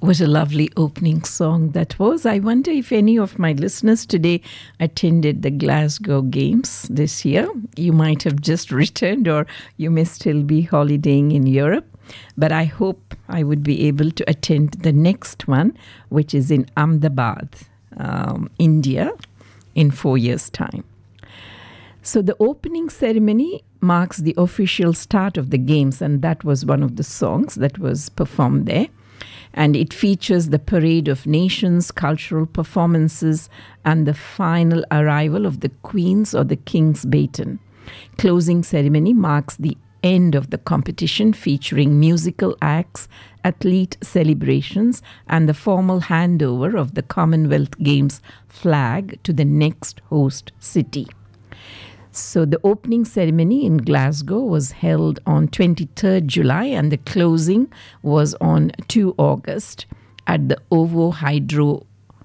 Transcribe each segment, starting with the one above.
What a lovely opening song that was. I wonder if any of my listeners today attended the Glasgow Games this year. You might have just returned, or you may still be holidaying in Europe. But I hope I would be able to attend the next one, which is in Ahmedabad, India, in 4 years' time. So the opening ceremony marks the official start of the games, and that was one of the songs that was performed there. And it features the parade of nations, cultural performances, and the final arrival of the Queen's or the King's baton. Closing ceremony marks the end of the competition, featuring musical acts, athlete celebrations, and the formal handover of the Commonwealth Games flag to the next host city. So the opening ceremony in Glasgow was held on 23rd July and the closing was on 2 August at the OVO Hydro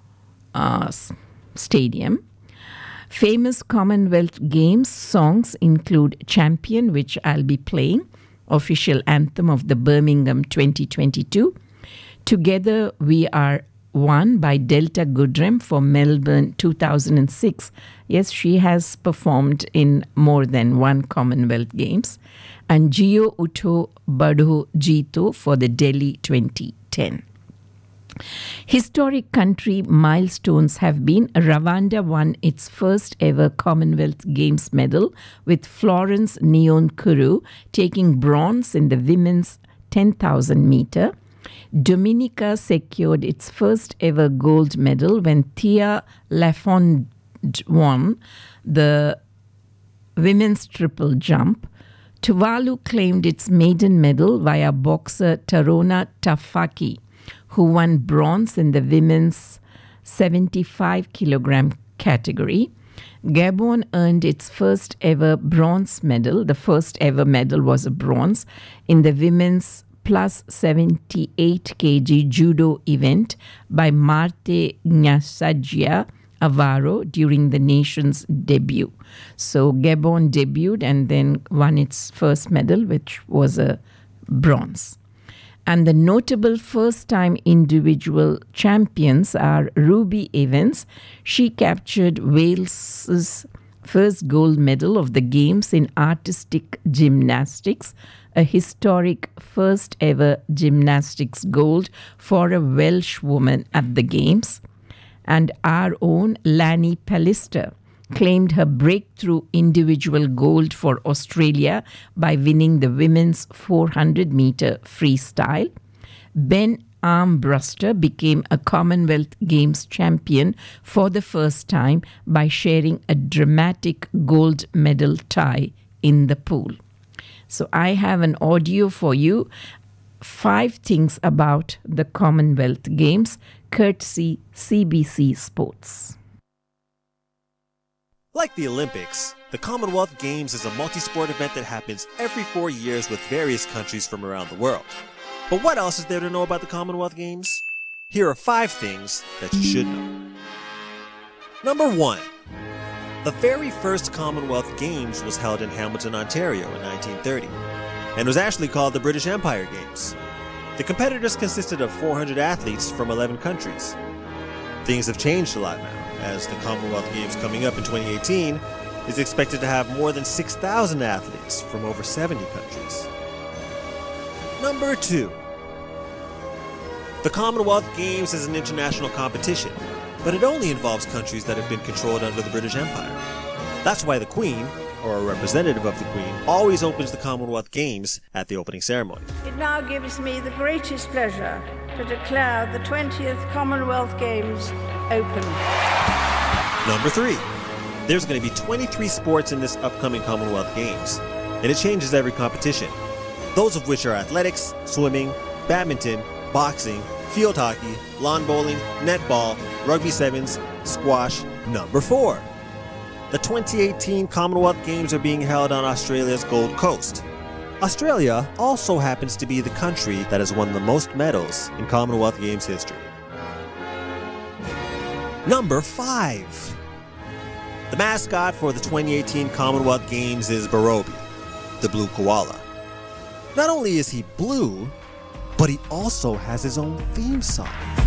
Stadium. Famous Commonwealth Games songs include Champion, which I'll be playing, official anthem of the Birmingham 2022. Together We Are One by Delta Goodrem for Melbourne 2006. Yes, she has performed in more than one Commonwealth Games. And Jio Utho Badho Jeeto for the Delhi 2010. Historic country milestones have been Rwanda won its first ever Commonwealth Games medal, with Florence Nyonkuru taking bronze in the women's 10,000 meter. Dominica secured its first ever gold medal when Thea Lafond won the women's triple jump. Tuvalu claimed its maiden medal via boxer Tarona Tafaki, who won bronze in the women's 75 kilogram category. Gabon earned its first ever bronze medal. The first ever medal was a bronze in the women's plus 78 kg judo event by Marte Nyasagia Avaro during the nation's debut. So Gabon debuted and then won its first medal, which was a bronze. And the notable first-time individual champions are Ruby Evans. She captured Wales's first gold medal of the Games in artistic gymnastics, a historic first ever gymnastics gold for a Welsh woman at the Games. And our own Lani Pallister claimed her breakthrough individual gold for Australia by winning the women's 400-meter freestyle. Ben Armbruster became a Commonwealth Games champion for the first time by sharing a dramatic gold medal tie in the pool. So I have an audio for you. 5 things about the Commonwealth Games, courtesy CBC Sports. Like the Olympics, the Commonwealth Games is a multi-sport event that happens every 4 years with various countries from around the world. But what else is there to know about the Commonwealth Games? Here are 5 things that you should know. Number 1. The very first Commonwealth Games was held in Hamilton, Ontario in 1930, and was actually called the British Empire Games. The competitors consisted of 400 athletes from 11 countries. Things have changed a lot now, as the Commonwealth Games coming up in 2018 is expected to have more than 6,000 athletes from over 70 countries. Number 2. The Commonwealth Games is an international competition, but it only involves countries that have been controlled under the British Empire. That's why the Queen, or a representative of the Queen, always opens the Commonwealth Games at the opening ceremony. It now gives me the greatest pleasure to declare the 20th Commonwealth Games open. Number 3. There's going to be 23 sports in this upcoming Commonwealth Games, and it changes every competition, those of which are athletics, swimming, badminton, boxing, field hockey, lawn bowling, netball, rugby sevens, squash. Number 4. The 2018 Commonwealth Games are being held on Australia's Gold Coast. Australia also happens to be the country that has won the most medals in Commonwealth Games history. Number 5. The mascot for the 2018 Commonwealth Games is Barobi, the blue koala. Not only is he blue, but he also has his own theme song.